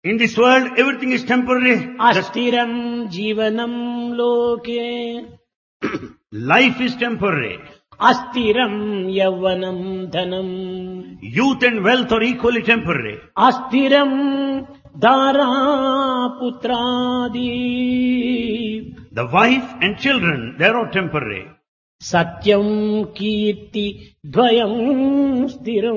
In this world, everything is temporary. అస్థిరం జీవనం లోకే Life is temporary. అస్థిరం యవ్వనం ధనం Youth and wealth are equally temporary. అస్థిరం దారా పుత్రాది The wife and children, they are all temporary. సత్యం కీర్తి ద్వయం స్థిరం.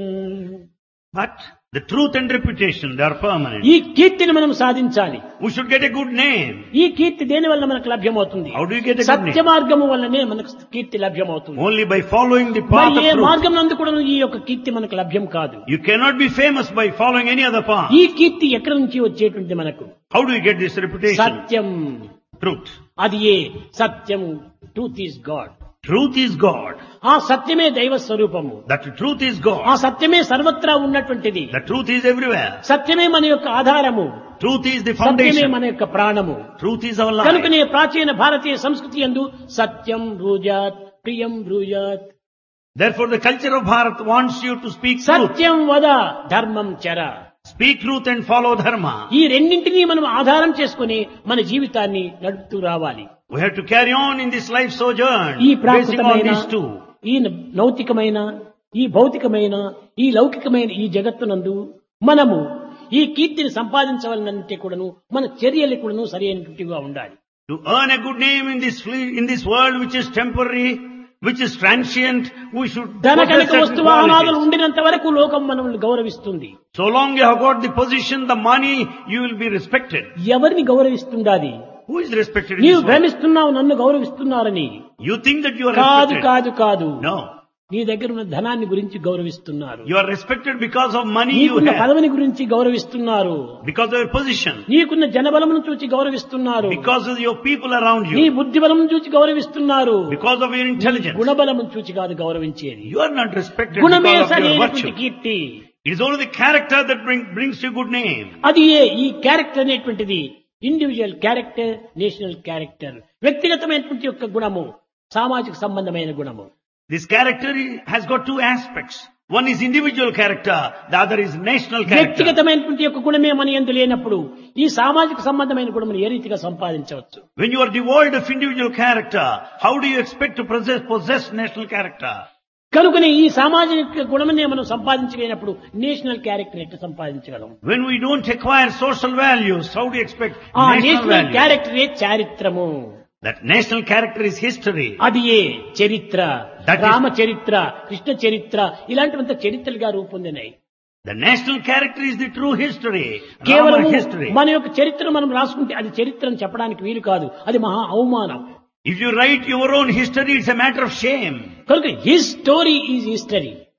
But the truth and reputation, they are permanent. ఈ కీర్తిని మనం సాధించాలి. We should get a good name. ఈ కీర్తి దేని వల్ల మనకు లభ్యమవుతుంది? How do you get a good Satya name? మార్గము వల్లనే మనకు కీర్తి లభ్యమవుతుంది. Only by following the path మరి of ఏ truth. మార్గం నందు కూడా ఈ యొక్క కీర్తి మనకు లభ్యం కాదు. You cannot be famous by following any other path. ఈ కీర్తి ఎక్కడి నుంచి వచ్చేటువంటి మనకు? How do you get this reputation? Satyam. Truth. అది ఏ సత్యం. Truth is God. Truth is God. ఆ సత్యమే దైవ స్వరూపము. That truth is ఆ God. సత్యమే సర్వత్రా ఉన్నటువంటిది. The truth is everywhere. సత్యమే మన యొక్క ఆధారము. Truth is the సత్యమే foundation. మన యొక్క ప్రాణము. Truth is our life. కనుకనే ప్రాచీన భారతీయ సంస్కృతి యందు సత్యం బ్రూజాత్ ప్రియం బ్రూజాత్. Therefore the culture of Bharat wants you to speak truth. సత్యం వద ధర్మం చర. Speak truth and follow dharma. ఈ రెండింటినీ మనం ఆధారం చేసుకుని మన జీవితాన్ని నడుపుతూ రావాలి. We have to carry on in this life sojourn. ఈ Basing on ప్రాకృతమైన these two. ఈ నౌతికమైన ఈ భౌతికమైన ఈ లౌకికమైన ఈ జగత్తునందు మనము ఈ కీర్తిని సంపాదించవాలంటే కూడాను మన చర్యలు కూడాను సరైనట్టుగా ఉండాలి. To earn a good name in this world which is temporary, which is transient, we should ధన possess కనుక certain వస్తువాహనాదులు qualities. ఉండినంత వరకు లోకం మనల్ని గౌరవిస్తుంది. So long you have got the position, the money, you will be respected. ఎవరిని గౌరవిస్తుండాది? Who is respected in నీవు this world? భ్రమిస్తున్నావు నన్ను గౌరవిస్తున్నారని. You think that you are కాదు respected. కాదు కాదు. No. నీ దగ్గర ఉన్న ధనాన్ని గురించి గౌరవిస్తున్నారు. You are respected because of money you నీకున్న have. పదవిని గురించి గౌరవిస్తున్నారు. Because of your position. నీకున్న జనబలమును చూచి గౌరవిస్తున్నారు. Because of your people around నీ you. బుద్ధి బలమును చూచి గౌరవిస్తున్నారు. Because of your intelligence. గుణబలమును చూచి కాదు గౌరవించేది. You are not respected గుణమే because of your సరైనటువంటి virtue. Keerthi. It is only the character that brings you good name. అది ఈ క్యారెక్టర్ అనేటువంటిది ఇండివిజువల్ క్యారెక్టర్, నేషనల్ క్యారెక్టర్. వ్యక్తిగతమైనటువంటి యొక్క గుణము, సామాజిక సంబంధమైన గుణము. This character has got two aspects. One is individual character, the other is national character. వ్యక్తిగతమైనటువంటి యొక్క గుణమే మన యందు లేనప్పుడు ఈ సామాజిక సంబంధమైన గుణమును ఏ రీతిగా సంపాదించవచ్చు? When you are devoid of individual character, how do you expect to possess national character? కనుకనే ఈ సామాజిక గుణమనే మనం సంపాదించలేనప్పుడు నేషనల్ క్యారెక్టర్ ఎట్లా సంపాదించగలం? When we don't acquire social values, how do you expect ఆ national national values? క్యారెక్టరే చారిత్రము. That national character is history. అది ఏ చరిత్ర, That is- Rama చరిత్ర, కృష్ణ చరిత్ర, ఇలాంటివంత చరిత్రలుగా రూపొందినాయి. The national character is the true history. కేవలం Rama history. మన యొక్క చరిత్రను మనం రాసుకుంటే అది చరిత్ర అని చెప్పడానికి వీలు కాదు. అది మహా అవమానం. If you write your own history, it's a matter of shame. కనుక హిస్ స్టోరీ ఈజ్ హిస్టరీ.